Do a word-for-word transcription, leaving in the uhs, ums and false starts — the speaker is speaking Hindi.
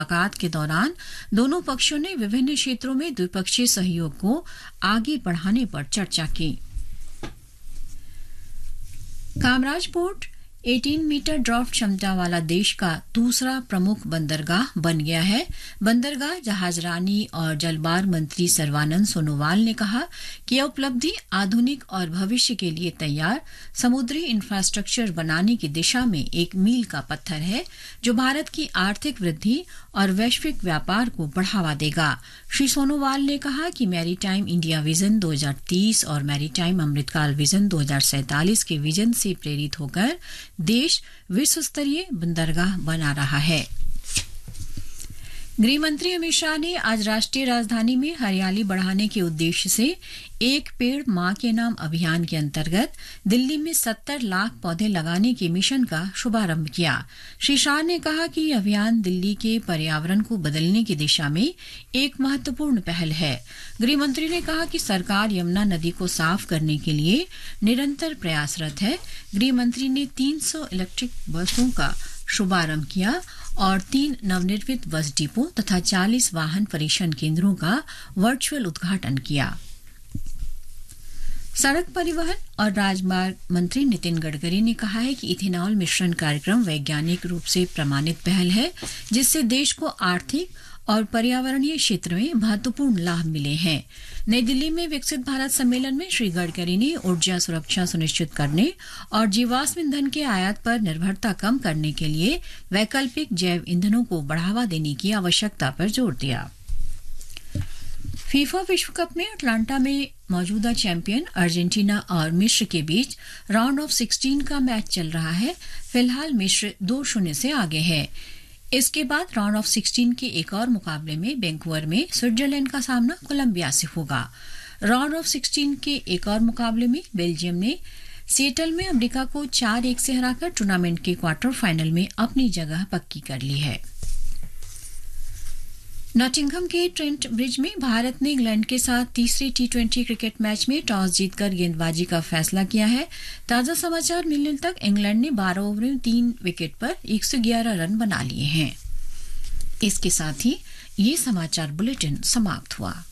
मुलाकात के दौरान दोनों पक्षों ने विभिन्न क्षेत्रों में द्विपक्षीय सहयोग को आगे बढ़ाने पर चर्चा की। कामराज पोर्ट अठारह मीटर ड्राफ्ट क्षमता वाला देश का दूसरा प्रमुख बंदरगाह बन गया है। बंदरगाह जहाजरानी और जलमार्ग मंत्री सर्बानंद सोनोवाल ने कहा कि यह उपलब्धि आधुनिक और भविष्य के लिए तैयार समुद्री इंफ्रास्ट्रक्चर बनाने की दिशा में एक मील का पत्थर है, जो भारत की आर्थिक वृद्धि और वैश्विक व्यापार को बढ़ावा देगा। श्री सोनोवाल ने कहा कि मैरीटाइम इंडिया विजन दो हज़ार तीस और मैरीटाइम अमृतकाल विजन दो हज़ार सैंतालीस के विजन से प्रेरित होकर देश विश्व स्तरीय बंदरगाह बना रहा है। गृह मंत्री अमित शाह ने आज राष्ट्रीय राजधानी में हरियाली बढ़ाने के उद्देश्य से एक पेड़ मां के नाम अभियान के अंतर्गत दिल्ली में सत्तर लाख पौधे लगाने के मिशन का शुभारंभ किया। श्री शाह ने कहा कि यह अभियान दिल्ली के पर्यावरण को बदलने की दिशा में एक महत्वपूर्ण पहल है। गृह मंत्री ने कहा कि सरकार यमुना नदी को साफ करने के लिए निरंतर प्रयासरत है। गृह मंत्री ने तीन सौ इलेक्ट्रिक बसों का शुभारंभ किया और तीन नवनिर्मित बस डिपो तथा चालीस वाहन परीक्षण केंद्रों का वर्चुअल उद्घाटन किया। सड़क परिवहन और राजमार्ग मंत्री नितिन गडकरी ने कहा है कि इथेनॉल मिश्रण कार्यक्रम वैज्ञानिक रूप से प्रमाणित पहल है, जिससे देश को आर्थिक और पर्यावरणीय क्षेत्र में महत्वपूर्ण लाभ मिले हैं। नई दिल्ली में विकसित भारत सम्मेलन में श्री गडकरी ने ऊर्जा सुरक्षा सुनिश्चित करने और जीवाश्म ईंधन के आयात पर निर्भरता कम करने के लिए वैकल्पिक जैव ईंधनों को बढ़ावा देने की आवश्यकता पर जोर दिया। फीफा विश्व कप में अटलांटा में मौजूदा चैंपियन अर्जेंटीना और मिस्र के बीच राउंड ऑफ सिक्सटीन का मैच चल रहा है। फिलहाल मिस्र दो शून्य से आगे है। इसके बाद राउंड ऑफ सिक्सटीन के एक और मुकाबले में वैंकूवर में स्विट्जरलैंड का सामना कोलंबिया से होगा। राउंड ऑफ सिक्सटीन के एक और मुकाबले में बेल्जियम ने सिएटल में अमेरिका को चार एक से हराकर टूर्नामेंट के क्वार्टर फाइनल में अपनी जगह पक्की कर ली है। नॉटिंघम के ट्रेंट ब्रिज में भारत ने इंग्लैंड के साथ तीसरे टी ट्वेंटी क्रिकेट मैच में टॉस जीतकर गेंदबाजी का फैसला किया है। ताजा समाचार मिलने तक इंग्लैंड ने बारह ओवर में तीन विकेट पर एक सौ ग्यारह रन बना लिए हैं। इसके साथ ही ये समाचार बुलेटिन समाप्त हुआ।